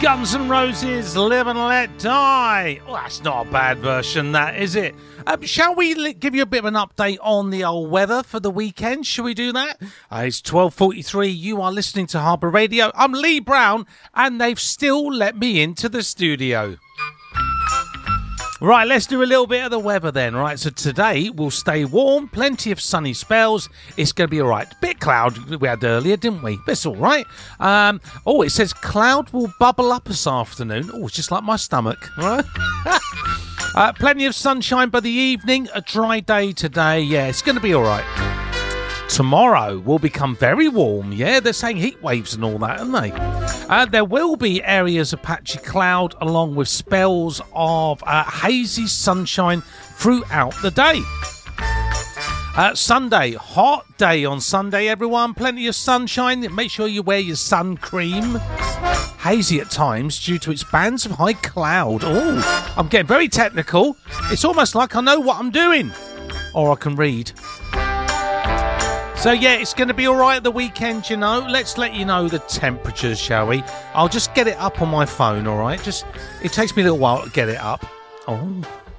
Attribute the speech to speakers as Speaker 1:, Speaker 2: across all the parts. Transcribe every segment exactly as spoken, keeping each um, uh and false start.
Speaker 1: Guns N' Roses, Live and Let Die. Oh, that's not a bad version, that, is it? Um, shall we li- give you a bit of an update on the old weather for the weekend? Shall we do that? Uh, it's twelve forty-three. You are listening to Harbour Radio. I'm Lee Brown, and they've still let me into the studio. Right, let's do a little bit of the weather then. Right, so today we'll stay warm, plenty of sunny spells. It's going to be all right. Bit cloud we had earlier, didn't we? But it's all right. Um, oh, it says cloud will bubble up this afternoon. Oh, it's just like my stomach. Right? uh, plenty of sunshine by the evening. A dry day today. Yeah, it's going to be all right. Tomorrow will become very warm. Yeah, they're saying heat waves and all that, aren't they? Uh, there will be areas of patchy cloud along with spells of uh, hazy sunshine throughout the day. Uh, Sunday, hot day on Sunday, everyone. Plenty of sunshine. Make sure you wear your sun cream. Hazy at times due to its bands of high cloud. Oh, I'm getting very technical. It's almost like I know what I'm doing. Or I can read. So, yeah, it's going to be all right at the weekend, you know. Let's let you know the temperatures, shall we? I'll just get it up on my phone, all right? Just, it takes me a little while to get it up. Oh.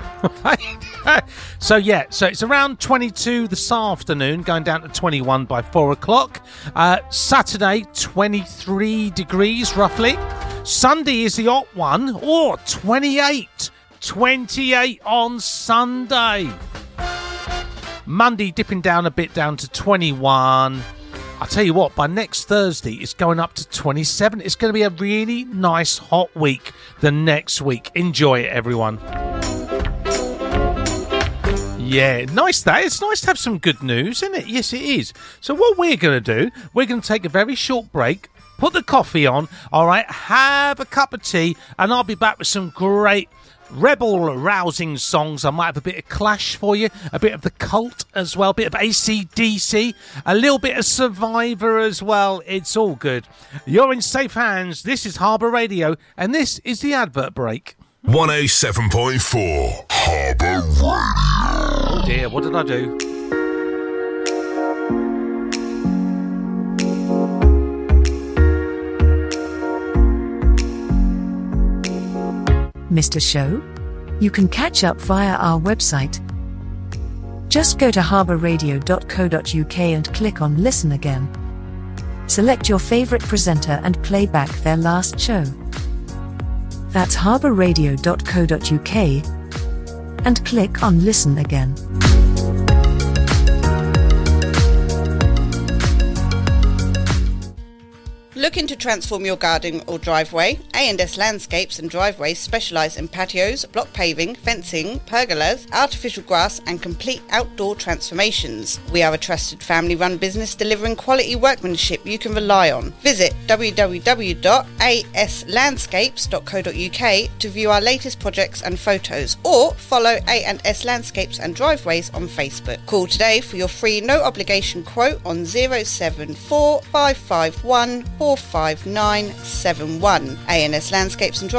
Speaker 1: So, yeah, so it's around twenty-two this afternoon, going down to twenty-one by four o'clock. Uh, Saturday, twenty-three degrees, roughly. Sunday is the hot one. Oh, twenty-eight. twenty-eight on Sunday. Monday dipping down a bit down to twenty-one. I'll tell you what, by next Thursday it's going up to twenty-seven. It's going to be a really nice hot week the next week. Enjoy it, everyone. Yeah, nice that. It's nice to have some good news, isn't it? Yes, it is. So what we're going to do, we're going to take a very short break, put the coffee on, all right, have a cup of tea, and I'll be back with some great rebel rousing songs. I might have a bit of Clash for you, a bit of The Cult as well, a bit of A C D C, a little bit of Survivor as well. It's all good. You're in safe hands. This is Harbour Radio, and this is the advert break.
Speaker 2: one oh seven point four Harbour Radio.
Speaker 1: Oh dear, what did I do?
Speaker 3: Missed a show? You can catch up via our website. Just go to harbour radio dot co dot uk and click on Listen Again. Select your favourite presenter and play back their last show. That's harbour radio dot co dot uk and click on Listen Again.
Speaker 4: Looking to transform your garden or driveway? A and S Landscapes and Driveways specialise in patios, block paving, fencing, pergolas, artificial grass and complete outdoor transformations. We are a trusted family-run business delivering quality workmanship you can rely on. Visit w w w dot a s landscapes dot co dot uk to view our latest projects and photos, or follow A and S Landscapes and Driveways on Facebook. Call today for your free no-obligation quote on zero seven four five five one four five nine seven one. A and S Landscapes and